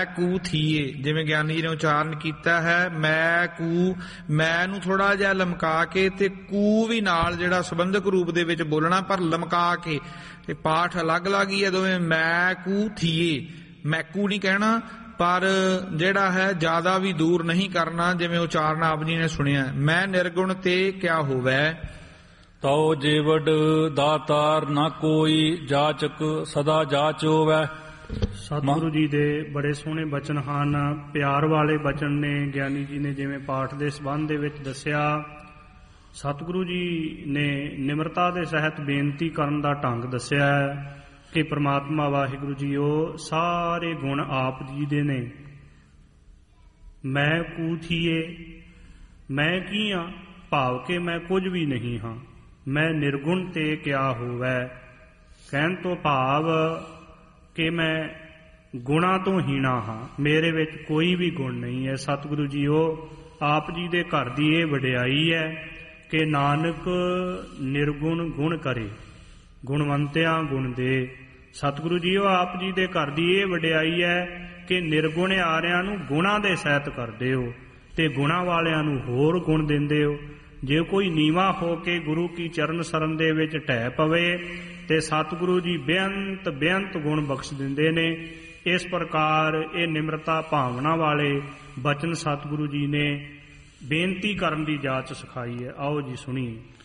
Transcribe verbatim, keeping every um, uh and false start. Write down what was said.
ਮੈਂ ਕੂ ਥੀਏ, ਜਿਵੇਂ ਗਿਆਨੀ ਜੀ ਨੇ ਉਚਾਰਨ ਕੀਤਾ ਹੈ ਮੈਂ ਕੂ, ਮੈਂ ਨੂੰ ਥੋੜਾ ਜਿਹਾ ਲਮਕਾ ਕੇ ਤੇ ਕੂ ਵੀ ਨਾਲ ਜਿਹੜਾ ਸੰਬੰਧਕ ਰੂਪ ਦੇ ਵਿੱਚ ਬੋਲਣਾ, ਪਰ ਲਮਕਾ ਕੇ, ਤੇ ਪਾਠ ਅਲੱਗ ਅਲੱਗ ਹੀ ਹੈ ਦੋਵੇਂ। ਮੈਂ ਕੂ ਥੀਏ, ਮੈਕੂ ਨਹੀਂ ਕਹਿਣਾ, ਪਰ ਜਿਹੜਾ ਹੈ ਜ਼ਿਆਦਾ ਵੀ ਦੂਰ ਨਹੀਂ ਕਰਨਾ, ਜਿਵੇਂ ਉਚਾਰਨ ਆਪ ਜੀ ਨੇ ਸੁਣਿਆ। ਮੈਂ ਨਿਰਗੁਣ ਤੇ ਕਿਆ ਹੋਵੈ, ਤਉ ਜੀਵਡ ਦਾਤਾਰ ਨਾ ਕੋਈ, ਜਾਚਕ ਸਦਾ ਜਾਚ ਹੋਵੈ। ਸਤਿਗੁਰੂ ਜੀ ਦੇ ਬੜੇ ਸੋਹਣੇ ਬਚਨ ਹਨ, ਪਿਆਰ ਵਾਲੇ ਬਚਨ ਨੇ। ਗਿਆਨੀ ਜੀ ਨੇ ਜਿਵੇਂ ਪਾਠ ਦੇ ਸੰਬੰਧ ਦੇ ਵਿੱਚ ਦੱਸਿਆ, ਸਤਿਗੁਰੂ ਜੀ ਨੇ ਨਿਮਰਤਾ ਦੇ ਸਹਿਤ ਬੇਨਤੀ ਕਰਨ ਦਾ ਢੰਗ ਦੱਸਿਆ ਹੈ ਕਿ ਪ੍ਰਮਾਤਮਾ ਵਾਹਿਗੁਰੂ ਜੀ ਉਹ ਸਾਰੇ ਗੁਣ ਆਪ ਜੀ ਦੇ ਨੇ। ਮੈਂ ਕੂ ਥੀਏ, ਮੈਂ ਕੀ ਹਾਂ, ਭਾਵ ਕਿ ਮੈਂ ਕੁਝ ਵੀ ਨਹੀਂ ਹਾਂ। ਮੈਂ ਨਿਰਗੁਣ ਤੇ ਕਿਆ ਹੋਵੈ, ਕਹਿਣ ਤੋਂ ਭਾਵ ਕਿ ਮੈਂ ਗੁਣਾਂ ਤੋਂ ਹੀਣਾ ਹਾਂ, ਮੇਰੇ ਵਿੱਚ ਕੋਈ ਵੀ ਗੁਣ ਨਹੀਂ ਹੈ। ਸਤਿਗੁਰੂ ਜੀ ਉਹ ਆਪ ਜੀ ਦੇ ਘਰ ਦੀ ਇਹ ਵਡਿਆਈ ਹੈ ਕਿ ਨਾਨਕ ਨਿਰਗੁਣ ਗੁਣ ਕਰੇ, ਗੁਣਵੰਤਿਆਂ ਗੁਣ ਦੇ। ਸਤਿਗੁਰੂ ਜੀ ਉਹ ਆਪ ਜੀ ਦੇ ਘਰ ਦੀ ਇਹ ਵਡਿਆਈ ਹੈ ਕਿ ਨਿਰਗੁਣ ਆਰਿਆਂ ਨੂੰ ਗੁਣਾਂ ਦੇ ਸਹਿਤ ਕਰਦੇ ਹੋ ਤੇ ਗੁਣਾਂ ਵਾਲਿਆਂ ਨੂੰ ਹੋਰ ਗੁਣ ਦਿੰਦੇ ਹੋ। ਜੇ ਕੋਈ ਨੀਵਾਂ ਹੋ ਕੇ ਗੁਰੂ ਕੀ ਚਰਨ ਸਰਨ ਦੇ ਵਿੱਚ ਢਹਿ ਪਵੇ ਤੇ ਸਤਿਗੁਰੂ ਜੀ ਬੇਅੰਤ ਬੇਅੰਤ ਗੁਣ ਬਖਸ਼ ਦਿੰਦੇ ਨੇ। ਇਸ ਪ੍ਰਕਾਰ ਇਹ ਨਿਮਰਤਾ ਭਾਵਨਾ ਵਾਲੇ ਬਚਨ ਸਤਿਗੁਰੂ ਜੀ ਨੇ ਬੇਨਤੀ ਕਰਨ ਦੀ ਜਾਚ ਸਿਖਾਈ ਹੈ। ਆਓ ਜੀ ਸੁਣੀਏ।